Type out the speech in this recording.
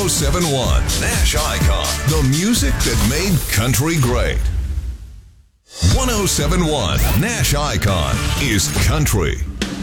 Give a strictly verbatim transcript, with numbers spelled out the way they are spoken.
oh seven point one Nash Icon, the music that made country great. one oh seven point one Nash Icon is country.